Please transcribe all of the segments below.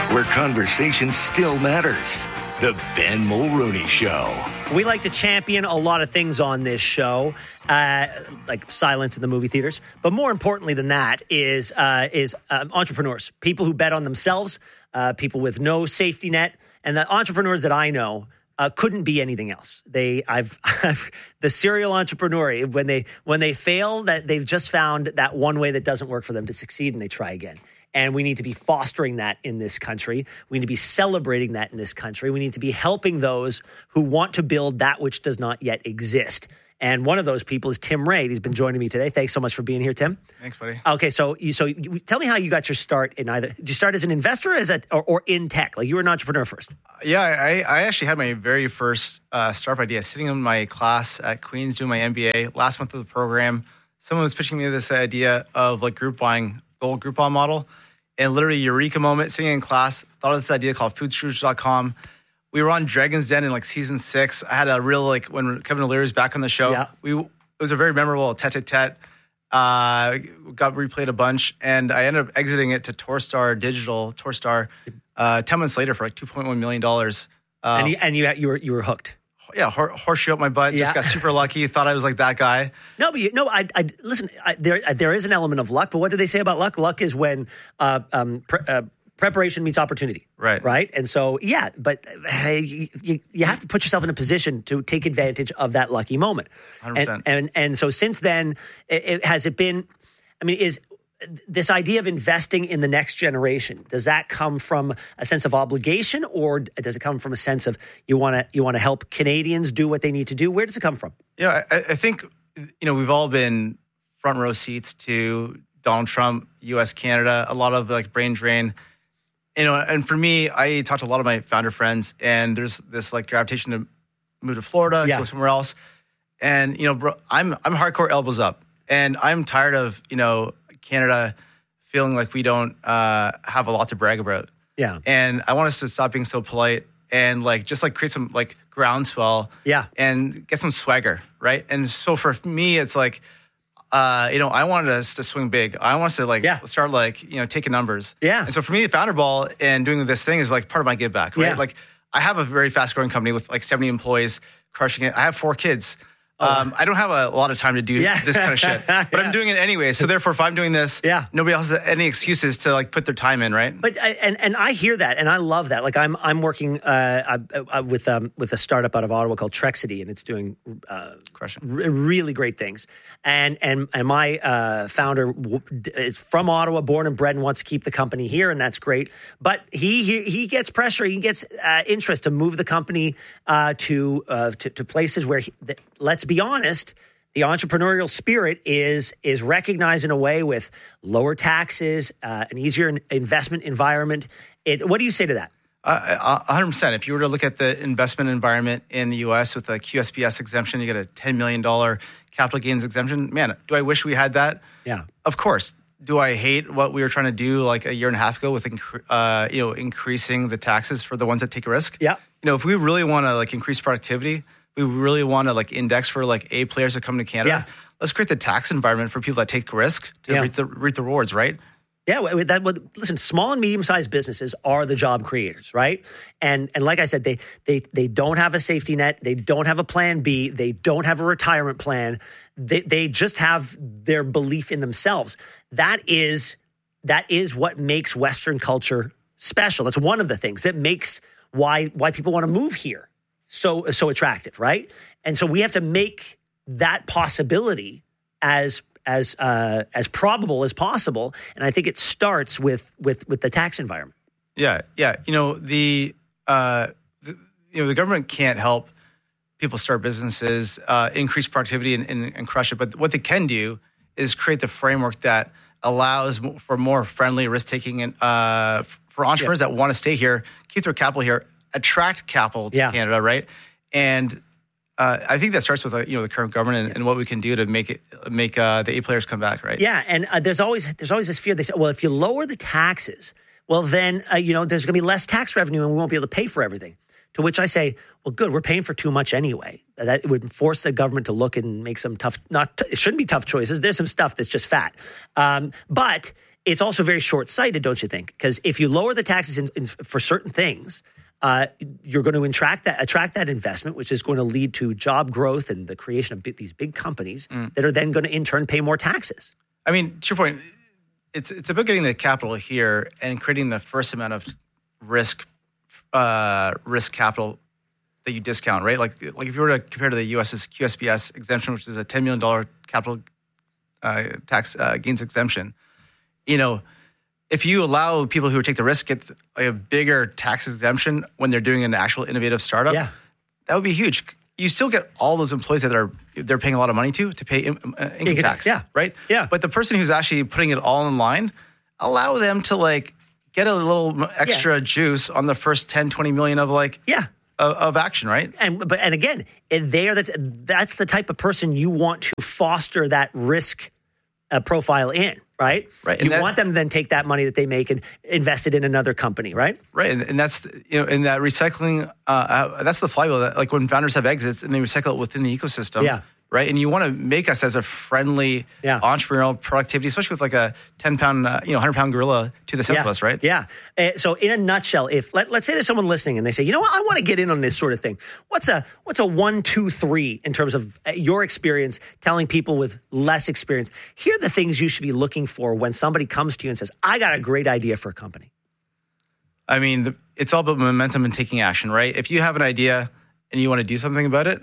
where conversation still matters. The Ben Mulroney Show. We like to champion a lot of things on this show, like silence in the movie theaters. But more importantly than that is entrepreneurs, people who bet on themselves, people with no safety net. And the entrepreneurs that I know couldn't be anything else. I've the serial entrepreneur, when they fail, that they've just found that one way that doesn't work for them to succeed, and they try again. And we need to be fostering that in this country. We need to be celebrating that in this country. We need to be helping those who want to build that which does not yet exist. And one of those people is Tim Raid. He's been joining me today. Thanks so much for being here, Tim. Thanks, buddy. Okay, so you tell me how you got your start in either. Did you start as an investor or in tech? Like you were an entrepreneur first? Yeah, I actually had my very first startup idea sitting in my class at Queen's doing my MBA. Last month of the program, someone was pitching me this idea of like group buying, the old Groupon model. And literally, eureka moment, sitting in class, thought of this idea called foodscrooge.com. We were on Dragon's Den in like season 6. I had a real, like, when Kevin O'Leary was back on the show, it was a very memorable tete-a-tete. Got replayed a bunch, and I ended up exiting it to Torstar Digital, 10 months later for like $2.1 million. And you were hooked. Yeah, horseshoe up my butt. Just got super lucky. Thought I was like that guy. No, but listen. There is an element of luck. But what do they say about luck? Luck is when preparation meets opportunity. Right. Right. And so, yeah. But you have to put yourself in a position to take advantage of that lucky moment. 100%. And so since then, has it been? I mean, is this idea of investing in the next generation, does that come from a sense of obligation, or does it come from a sense of you want to help Canadians do what they need to do? Where does it come from? Yeah, I think, we've all been front row seats to Donald Trump, U.S., Canada, a lot of like brain drain. And for me, I talked to a lot of my founder friends, and there's this like gravitation to move to Florida, go somewhere else. And, bro, I'm hardcore elbows up, and I'm tired of, Canada feeling like we don't have a lot to brag about. Yeah. And I want us to stop being so polite and just create some like groundswell. Yeah. And get some swagger, right? And so for me, it's like, I wanted us to swing big. I want us to start taking numbers. Yeah. And so for me, the Founder Ball and doing this thing is like part of my give back, right? Yeah. Like I have a very fast growing company with like 70 employees, crushing it. I have 4 kids. I don't have a lot of time to do this kind of shit, but I'm doing it anyway. So therefore, if I'm doing this, nobody else has any excuses to like put their time in, right? But and I hear that, and I love that. Like I'm working with a startup out of Ottawa called Trexity, and it's doing really great things. And my founder is from Ottawa, born and bred, and wants to keep the company here, and that's great. But he gets pressure, he gets interest to move the company to places where let's be honest, the entrepreneurial spirit is recognized in a way with lower taxes, an easier investment environment. What do you say to that? 100%. If you were to look at the investment environment in the U.S. with a QSBS exemption, you get a $10 million capital gains exemption. Man, do I wish we had that? Yeah. Of course. Do I hate what we were trying to do like a year and a half ago with increasing the taxes for the ones that take a risk? Yeah. If we really want to like increase productivity, we really want to like index for like A players that come to Canada. Yeah. Let's create the tax environment for people that take risk to reap the rewards, right? Yeah, listen, small and medium-sized businesses are the job creators, right? And like I said, they don't have a safety net. They don't have a plan B. They don't have a retirement plan. They just have their belief in themselves. That is what makes Western culture special. That's one of the things that makes why people want to move here so attractive, right? And so we have to make that possibility as probable as possible. And I think it starts with the tax environment. Yeah. The government can't help people start businesses, increase productivity and crush it. But what they can do is create the framework that allows for more friendly risk-taking and for entrepreneurs that want to stay here, keep their capital here, attract capital to Canada, right? And I think that starts with the current government and what we can do to make the A players come back, right? Yeah, and there's always this fear. They say, well, if you lower the taxes, well then there's going to be less tax revenue and we won't be able to pay for everything. To which I say, well, good, we're paying for too much anyway. That would force the government to look and make some it shouldn't be tough choices. There's some stuff that's just fat, but it's also very short-sighted, don't you think? Because if you lower the taxes for certain things, you're going to attract that investment, which is going to lead to job growth and the creation of these big companies that are then going to in turn pay more taxes. I mean, to your point, it's about getting the capital here and creating the first amount of risk capital that you discount, right? Like if you were to compare to the U.S.'s QSBS exemption, which is a $10 million capital tax gains exemption, if you allow people who take the risk get a bigger tax exemption when they're doing an actual innovative startup, that would be huge. You still get all those employees that they're paying a lot of money to pay income tax, right? Yeah. But the person who's actually putting it all in line, allow them to get a little extra juice on the first 10, 20 million of of action, right? And again, that's the type of person you want to foster that risk profile in, right? Right. You want them to then take that money that they make and invest it in another company, right? Right. And that's, in that recycling, that's the flywheel that when founders have exits and they recycle it within the ecosystem. Yeah. Right. And you want to make us as a friendly entrepreneurial productivity, especially with a 10-pound, 100-pound gorilla to the south of us, right? Yeah. So in a nutshell, if let's say there's someone listening and they say, you know what, I want to get in on this sort of thing. What's a 1, 2, 3 in terms of your experience telling people with less experience? Here are the things you should be looking for when somebody comes to you and says, I got a great idea for a company. I mean, it's all about momentum and taking action, right? If you have an idea and you want to do something about it,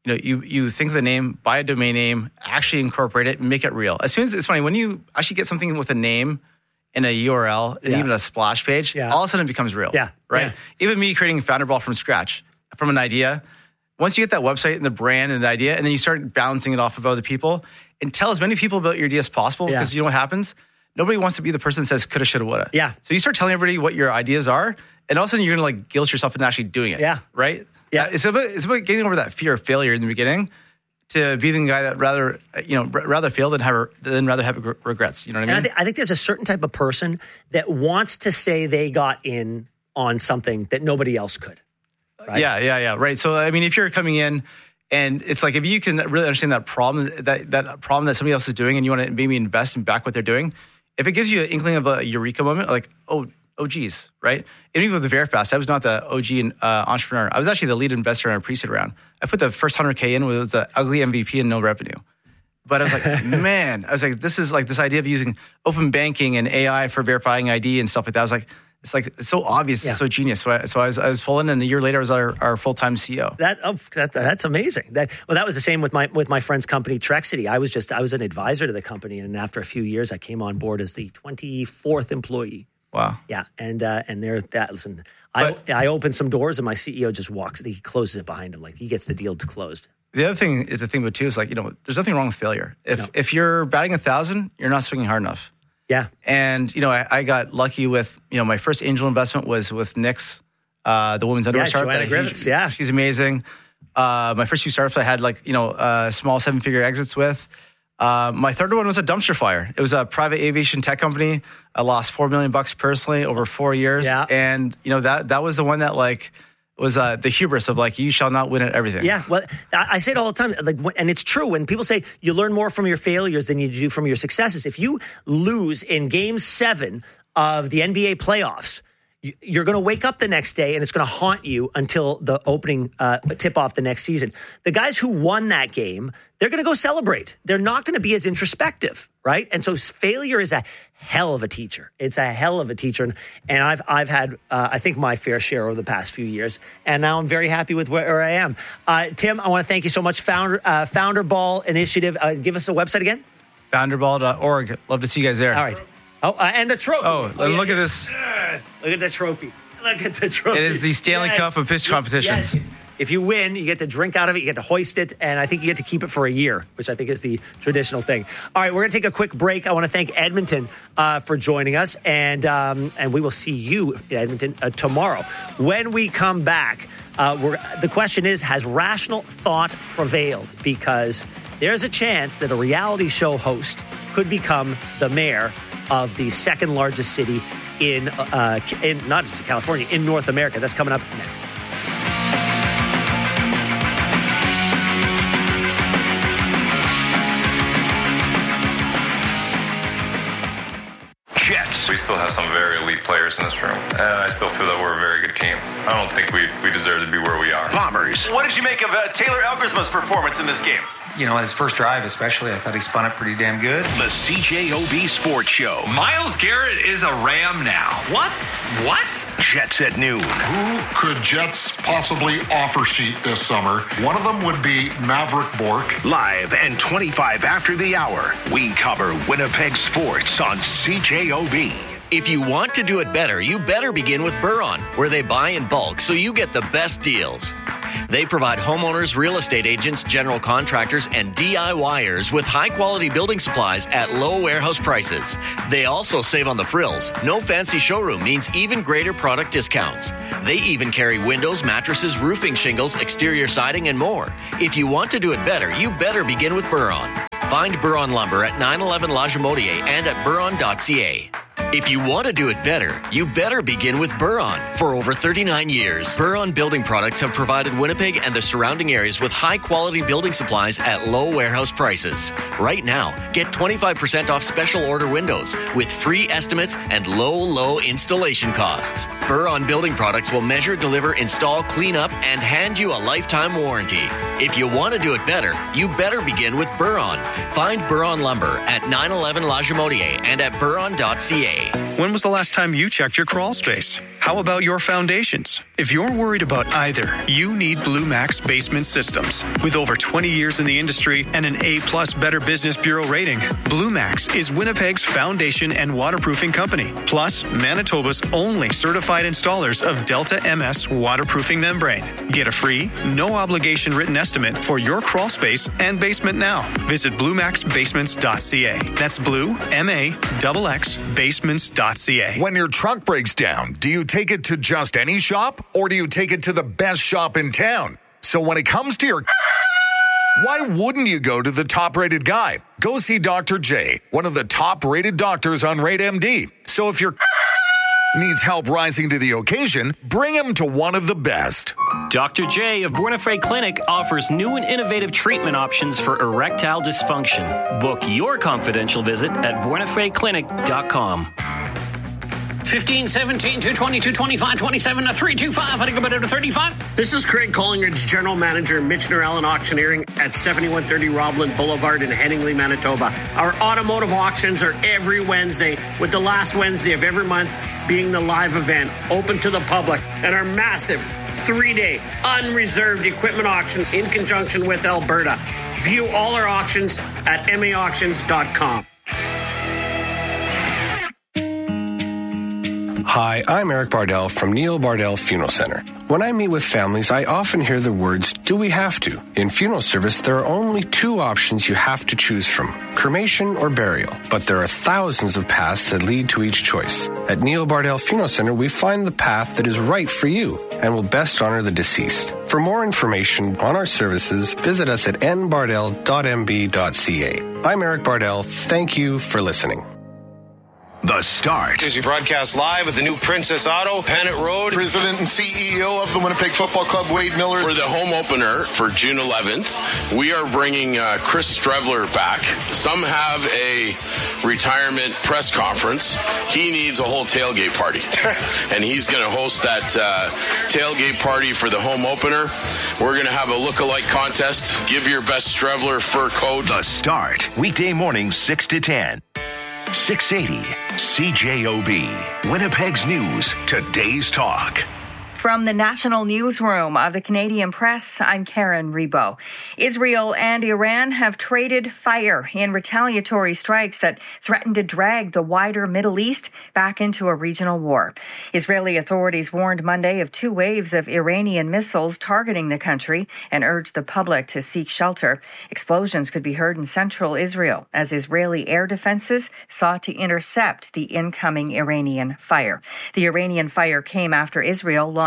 you think of the name, buy a domain name, actually incorporate it, and make it real. As soon as it's funny, when you actually get something with a name and a URL and even a splash page, all of a sudden it becomes real. Yeah. Right? Yeah. Even me creating Founderball from scratch, from an idea, once you get that website and the brand and the idea, and then you start bouncing it off of other people, and tell as many people about your idea as possible, because you know what happens? Nobody wants to be the person that says coulda, shoulda, woulda. Yeah. So you start telling everybody what your ideas are, and all of a sudden you're going to guilt yourself into actually doing it. Yeah. Right? Yeah. It's about getting over that fear of failure in the beginning, to be the guy that rather fail than rather have regrets. You know what I mean? And I think there's a certain type of person that wants to say they got in on something that nobody else could. Right? Yeah. Right. So, I mean, if you're coming in and it's if you can really understand that problem, that problem that somebody else is doing, and you want to maybe invest and back what they're doing, if it gives you an inkling of a eureka moment, oh geez, right? And even with the VeriFast, I was not the OG entrepreneur. I was actually the lead investor in a pre-seed round. I put the first 100K in, it was an ugly MVP and no revenue. But I was like, man, this is this idea of using open banking and AI for verifying ID and stuff like that. I was like, it's so obvious, it's so genius. So I was full in, and a year later I was our full-time CEO. That's amazing. That was the same with my friend's company, Trexity. I was an advisor to the company, and after a few years, I came on board as the 24th employee. Wow. Yeah, and there that listen. I opened some doors, and my CEO just walks. He closes it behind him, he gets the deal closed. The other thing is there's nothing wrong with failure. If you're batting 1,000, you're not swinging hard enough. Yeah. And I got lucky with my first angel investment was with Nyx, the women's underwear startup. Joanna Griffiths, she's amazing. My first 2 startups I had small 7-figure exits with. My third one was a dumpster fire. It was a private aviation tech company. I lost $4 million personally over 4 years. Yeah. And that was the one that was the hubris of you shall not win at everything. Yeah. Well, I say it all the time. And it's true when people say you learn more from your failures than you do from your successes. If you lose in Game 7 of the NBA playoffs, you're going to wake up the next day and it's going to haunt you until the opening tip-off the next season. The guys who won that game, they're going to go celebrate. They're not going to be as introspective, right? And so failure is a hell of a teacher. It's a hell of a teacher. And I've had, I think, my fair share over the past few years. And now I'm very happy with where I am. Tim, I want to thank you so much. Founderball Initiative. Give us a website again. Founderball.org. Love to see you guys there. All right. Oh, and the trophy. Look at this. Look at the trophy. Look at the trophy. It is the Stanley Cup of pitch competitions. Yes. If you win, you get to drink out of it, you get to hoist it, and I think you get to keep it for a year, which I think is the traditional thing. All right, we're going to take a quick break. I want to thank Edmonton for joining us, and we will see you in Edmonton tomorrow. When we come back, the question is, has rational thought prevailed? Because there's a chance that a reality show host could become the mayor of the second largest city in not just California, in North America. That's coming up next. some very elite players in this room, and I still feel that we're a very good team. I don't think we deserve to be where we are. Bombers. What did you make of Taylor Elgersma's performance in this game? You know, his first drive especially, I thought he spun it pretty damn good. The CJOB Sports Show. Myles Garrett is a Ram now. What? Jets at noon. Who could Jets possibly offer sheet this summer? One of them would be Maverick Bourque. Live and 25 after the hour. We cover Winnipeg sports on CJOB. If you want to do it better, you better begin with Buron, where they buy in bulk so you get the best deals. They provide homeowners, real estate agents, general contractors, and DIYers with high-quality building supplies at low warehouse prices. They also save on the frills. No fancy showroom means even greater product discounts. They even carry windows, mattresses, roofing shingles, exterior siding, and more. If you want to do it better, you better begin with Buron. Find Buron Lumber at 911 La Jamotier and at buron.ca. If you want to do it better, you better begin with Buron. For over 39 years, Buron Building Products have provided Winnipeg and the surrounding areas with high-quality building supplies at low warehouse prices. Right now, get 25% off special order windows with free estimates and low installation costs. Buron Building Products will measure, deliver, install, clean up, and hand you a lifetime warranty. If you want to do it better, you better begin with Buron. Find Buron Lumber at 911 La Jamotier and at buron.ca. When was the last time you checked your crawl space? How about your foundations? If you're worried about either, you need Blue Max Basement Systems. With over 20 years in the industry and an A+ Better Business Bureau rating, Blue Max is Winnipeg's foundation and waterproofing company, plus Manitoba's only certified installers of Delta MS waterproofing membrane. Get a free, no-obligation written estimate for your crawl space and basement now. Visit BlueMaxBasements.ca. That's Blue, M-A-X-X, basements.ca. When your truck breaks down, do you take it to just any shop, or do you take it to the best shop in town? So when it comes to your... why wouldn't you go to the top-rated guy? Go see Dr. J, one of the top-rated doctors on RateMD. So if your needs help rising to the occasion, bring him to one of the best. Dr. J of Buena Clinic offers new and innovative treatment options for erectile dysfunction. Book your confidential visit at buenafreclinic.com. 15, 17, 220, 225, 27, 325. I think about it to 35. This is Craig Collingridge, General Manager, Michener Allen Auctioneering at 7130 Roblin Boulevard in Headingley, Manitoba. Our automotive auctions are every Wednesday, with the last Wednesday of every month being the live event, open to the public, and our massive 3-day unreserved equipment auction in conjunction with Alberta. View all our auctions at maauctions.com. Hi, I'm Eric Bardell from Neil Bardell Funeral Center. When I meet with families, I often hear the words, do we have to? In funeral service, there are only 2 options you have to choose from, cremation or burial. But there are thousands of paths that lead to each choice. At Neil Bardell Funeral Center, we find the path that is right for you and will best honor the deceased. For more information on our services, visit us at nbardell.mb.ca. I'm Eric Bardell. Thank you for listening. The Start. As we broadcast live at the new Princess Auto, Panet Road. President and CEO of the Winnipeg Football Club, Wade Miller. For the home opener for June 11th, we are bringing Chris Streveler back. Some have a retirement press conference. He needs a whole tailgate party. And he's going to host that tailgate party for the home opener. We're going to have a look-alike contest. Give your best Streveler fur coat. The Start. Weekday mornings 6 to 10. 680 CJOB. Winnipeg's News. Today's Talk. From the National Newsroom of the Canadian Press, I'm Karen Rebo. Israel and Iran have traded fire in retaliatory strikes that threaten to drag the wider Middle East back into a regional war. Israeli authorities warned Monday of 2 waves of Iranian missiles targeting the country and urged the public to seek shelter. Explosions could be heard in central Israel as Israeli air defenses sought to intercept the incoming Iranian fire. The Iranian fire came after Israel launched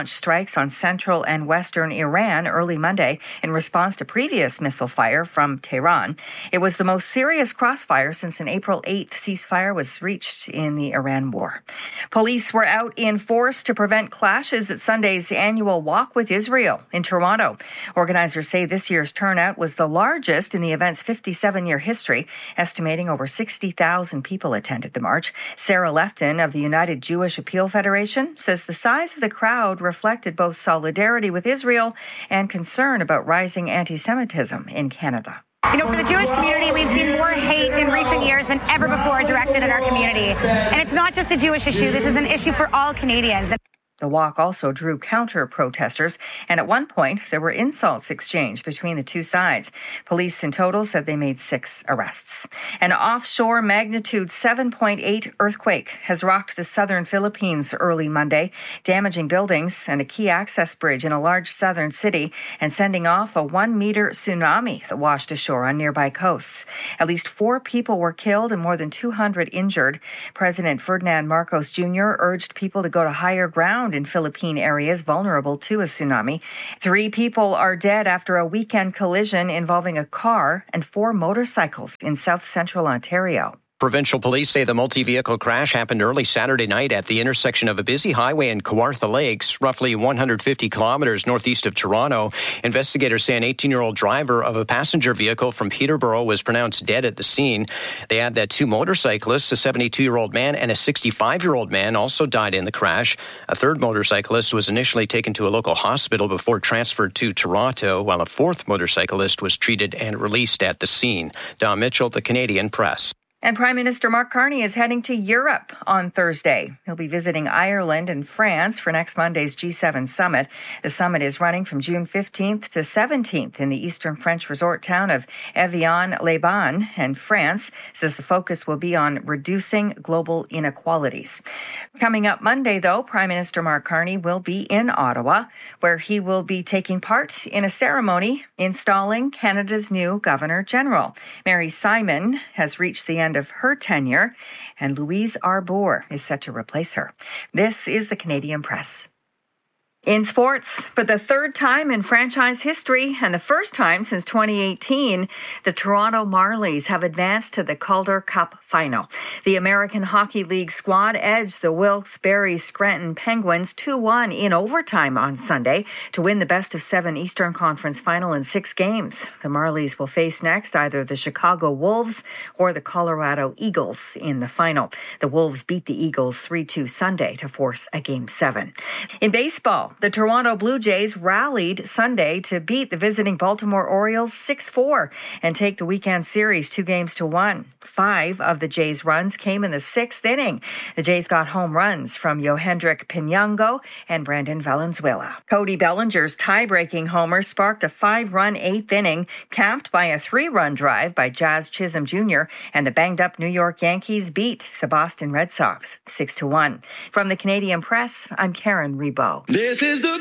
launched strikes on central and western Iran early Monday in response to previous missile fire from Tehran. It was the most serious crossfire since an April 8th ceasefire was reached in the Iran war. Police were out in force to prevent clashes at Sunday's annual Walk with Israel in Toronto. Organizers say this year's turnout was the largest in the event's 57-year history, estimating over 60,000 people attended the march. Sarah Lefton of the United Jewish Appeal Federation says the size of the crowd reflected both solidarity with Israel and concern about rising anti-Semitism in Canada. You know, for the Jewish community, we've seen more hate in recent years than ever before directed at our community. And it's not just a Jewish issue. This is an issue for all Canadians. The walk also drew counter-protesters, and at one point, there were insults exchanged between the two sides. Police in total said they made 6 arrests. An offshore magnitude 7.8 earthquake has rocked the southern Philippines early Monday, damaging buildings and a key access bridge in a large southern city and sending off a 1-meter tsunami that washed ashore on nearby coasts. At least 4 people were killed and more than 200 injured. President Ferdinand Marcos Jr. urged people to go to higher ground in Philippine areas vulnerable to a tsunami. 3 people are dead after a weekend collision involving a car and 4 motorcycles in south central Ontario. Provincial police say the multi-vehicle crash happened early Saturday night at the intersection of a busy highway in Kawartha Lakes, roughly 150 kilometers northeast of Toronto. Investigators say an 18-year-old driver of a passenger vehicle from Peterborough was pronounced dead at the scene. They add that 2 motorcyclists, a 72-year-old man and a 65-year-old man, also died in the crash. A 3rd motorcyclist was initially taken to a local hospital before transferred to Toronto, while a 4th motorcyclist was treated and released at the scene. Don Mitchell, The Canadian Press. And Prime Minister Mark Carney is heading to Europe on Thursday. He'll be visiting Ireland and France for next Monday's G7 summit. The summit is running from June 15th to 17th in the eastern French resort town of Evian-les-Bains, and France says the focus will be on reducing global inequalities. Coming up Monday, though, Prime Minister Mark Carney will be in Ottawa, where he will be taking part in a ceremony installing Canada's new Governor General. Mary Simon has reached the end of her tenure, and Louise Arbour is set to replace her. This is the Canadian Press. In sports, for the 3rd time in franchise history and the first time since 2018, the Toronto Marlies have advanced to the Calder Cup final. The American Hockey League squad edged the Wilkes-Barre Scranton Penguins 2-1 in overtime on Sunday to win the best-of-7 Eastern Conference final in 6 games. The Marlies will face next either the Chicago Wolves or the Colorado Eagles in the final. The Wolves beat the Eagles 3-2 Sunday to force a Game 7. In baseball, the Toronto Blue Jays rallied Sunday to beat the visiting Baltimore Orioles 6-4 and take the weekend series 2-1. 5 of the Jays' runs came in the 6th inning. The Jays got home runs from Yohendrick Pinango and Brandon Valenzuela. Cody Bellinger's tie-breaking homer sparked a 5-run 8th inning, capped by a 3-run drive by Jazz Chisholm Jr., and the banged-up New York Yankees beat the Boston Red Sox 6-1. From the Canadian Press, I'm Karen Rebo. This is the